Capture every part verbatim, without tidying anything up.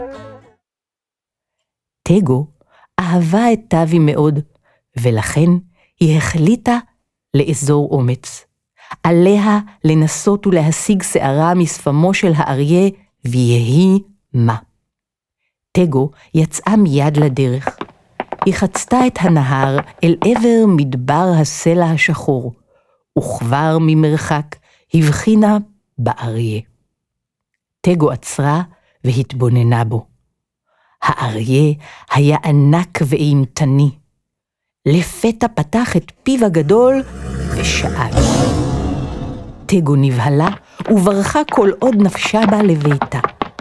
תגו אהבה את תווי מאוד, ולכן היא החליטה לאזור אומץ. עליה לנסות ולהשיג שערה משפמו של האריה, ויהי מה. תגו יצאה מיד לדרך. היא חצתה את הנהר אל עבר מדבר הסלע השחור, וכבר ממרחק הבחינה באריה. תגו עצרה והתבוננה בו. האריה היה ענק ואימתני. לפתע פתח את פיו הגדול ושאג. תגו נבהלה וברחה כל עוד נפשה בה לביתה.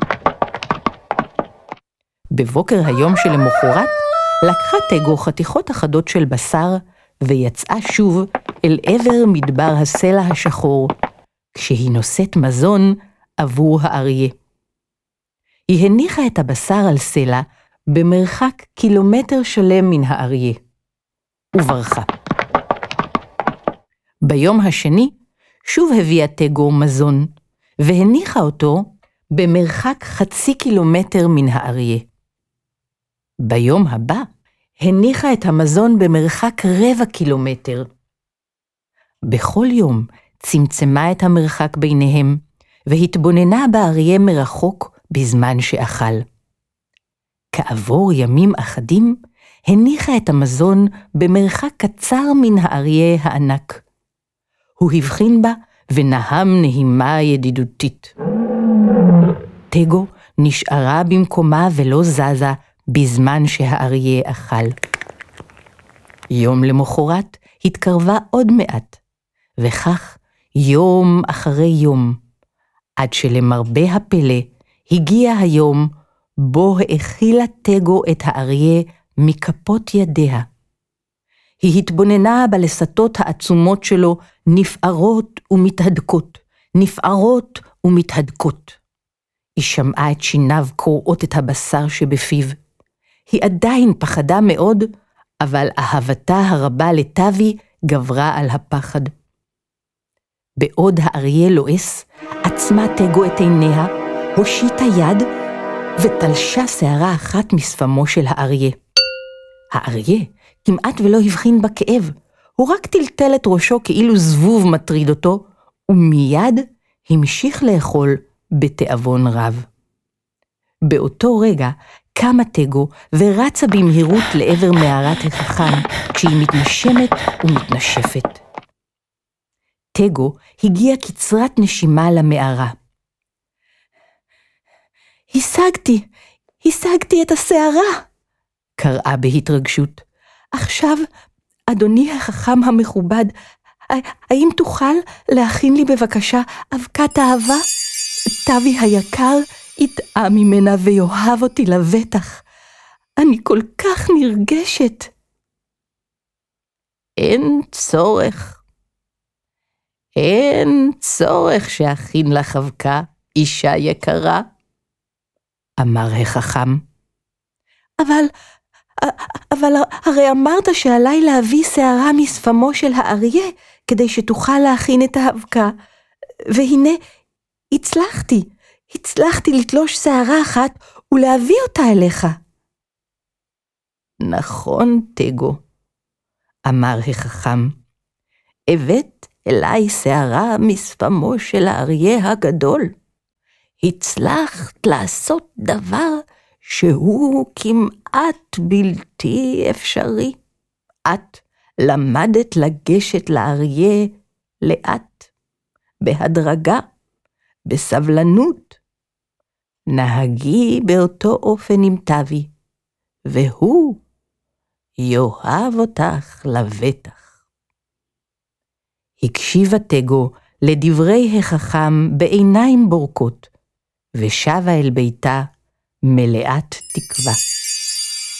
בבוקר היום שלמחרת לקחה תגו חתיכות אחדות של בשר ויצאה שוב אל עבר מדבר הסלע השחור, כשהיא נושאת מזון עבור האריה. היא הניחה את הבשר על סלע במרחק קילומטר שלם מן האריה, וברחה. ביום השני שוב הביאה תגו מזון, והניחה אותו במרחק חצי קילומטר מן האריה. ביום הבא הניחה את המזון במרחק רבע קילומטר. בכל יום צמצמה את המרחק ביניהם, והתבוננה באריה מרחוק בזמן שאכל. כעבור ימים אחדים, הניחה את המזון במרחק קצר מן האריה הענק. הוא הבחין בה ונהם נהימה ידידותית. תגו נשארה במקומה ולא זזה בזמן שהאריה אכל. יום למחרת התקרבה עוד מעט, וכך יום אחרי יום, עד שלמרבה הפלא הגיע היום בו האכילה תגו את האריה מכפות ידיה. היא התבוננה בלסתות העצומות שלו נפערות ומתהדקות, נפערות ומתהדקות. היא שמעה את שיניו קורעות את הבשר שבפיו. היא עדיין פחדה מאוד, אבל אהבתה הרבה לתווי גברה על הפחד. בעוד האריה לועס, עצמה תגו את עיניה, הושיטה יד ותלשה שערה אחת משפמו של האריה. האריה כמעט ולא הבחין בכאב, הוא רק טלטל את ראשו כאילו זבוב מטריד אותו, ומיד המשיך לאכול בתיאבון רב. באותו רגע קמה תגו ורצה במהירות לעבר מערת החכם, כשהיא מתנשמת ומתנשפת. תגו הגיעה קצרת נשימה למערה. השגתי, השגתי את השערה, קראה בהתרגשות. עכשיו, אדוני החכם המכובד, האם תוכל להכין לי בבקשה אבקת אהבה? תווי היקר יטעה ממנה ויאהב אותי לבטח. אני כל כך נרגשת. אין צורך. אין צורך שאכין לך אבקה, אישה יקרה, אמר החכם. אבל, אבל הרי אמרת שעליי להביא שערה משפמו של האריה, כדי שתוכל להכין את האבקה, והנה הצלחתי, הצלחתי לתלוש שערה אחת ולהביא אותה אליך. נכון, תגו, אמר החכם, הבאת אליי שערה משפמו של האריה הגדול. הצלחת לעשות דבר שהוא כמעט בלתי אפשרי. את למדת לגשת לאריה לאט, בהדרגה, בסבלנות. נהגי באותו אופן עם תווי, והוא יאהב אותך לבטח. הקשיבה תגו לדברי החכם בעיניים בורקות, ושבה אל ביתה מלאת תקווה.